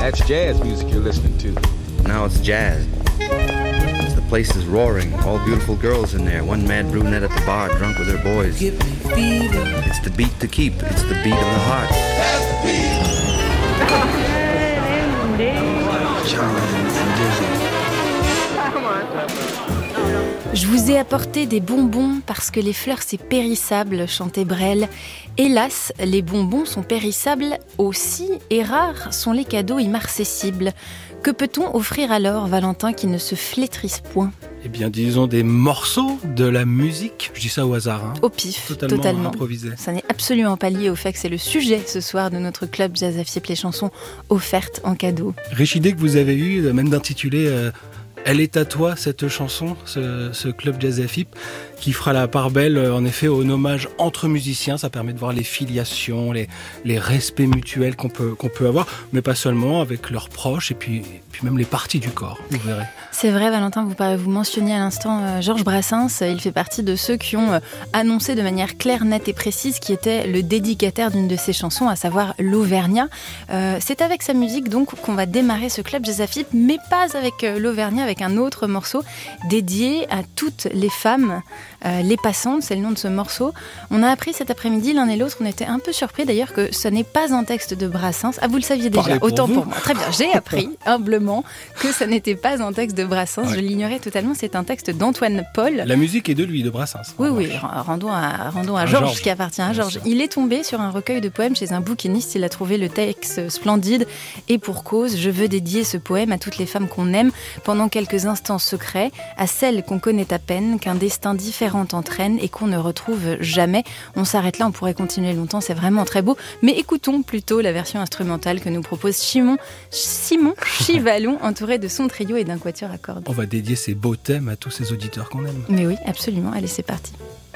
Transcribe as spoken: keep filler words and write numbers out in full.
That's jazz music you're listening to. Now it's jazz. The place is roaring. All beautiful girls in there. One mad brunette at the bar, drunk with her boys. Give me fever. It's the beat to keep. It's the beat of the heart. That's the beat. Charlie and Dizzy. Je vous ai apporté des bonbons parce que les fleurs c'est périssable, chantait Brel. Hélas, les bonbons sont périssables aussi et rares sont les cadeaux immarcessibles. Que peut-on offrir alors, Valentin, qui ne se flétrisse point ? Eh bien, disons des morceaux de la musique. Je dis ça au hasard. Hein. Au pif, totalement, totalement. Improvisé. Ça n'est absolument pas lié au fait que c'est le sujet ce soir de notre club Jazz à Fiep, les chansons offertes en cadeau. Riche idée que vous avez eue, même d'intituler euh, « Elle est à toi » cette chanson, ce, ce club Jazz à Fiep, qui fera la part belle, en effet, au nommage entre musiciens. Ça permet de voir les filiations, les, les respects mutuels qu'on peut, qu'on peut avoir, mais pas seulement avec leurs proches, et puis, et puis même les parties du corps, vous verrez. C'est vrai, Valentin, vous, vous mentionniez à l'instant euh, Georges Brassens. Il fait partie de ceux qui ont euh, annoncé de manière claire, nette et précise qui était le dédicataire d'une de ses chansons, à savoir l'Auvergnat. Euh, c'est avec sa musique donc qu'on va démarrer ce club Jazz à Fiep, mais pas avec euh, l'Auvergnat, avec un autre morceau dédié à toutes les femmes. Euh, les passantes, c'est le nom de ce morceau. On a appris cet après-midi, l'un et l'autre, on était un peu surpris d'ailleurs que ce n'est pas un texte de Brassens. Ah, vous le saviez déjà, pour autant vous. pour moi. Très bien, j'ai appris humblement que ça n'était pas un texte de Brassens. Ouais. Je l'ignorais totalement, c'est un texte d'Antoine Paul. La musique est de lui, de Brassens. Oui, oui, rendons à, rendons à À Georges, Georges, qui appartient à bien Georges. sûr. Il est tombé sur un recueil de poèmes chez un bouquiniste, il a trouvé le texte splendide, et pour cause, je veux dédier ce poème à toutes les femmes qu'on aime, pendant quelques instants secrets, à celles qu'on connaît à peine, qu'un destin différent entraîne et qu'on ne retrouve jamais. On s'arrête là, on pourrait continuer longtemps, c'est vraiment très beau, mais écoutons plutôt la version instrumentale que nous propose Simon, Simon Chivalon, entouré de son trio et d'un quatuor à cordes. On va dédier ces beaux thèmes à tous ces auditeurs qu'on aime. Mais oui, absolument, allez, c'est parti.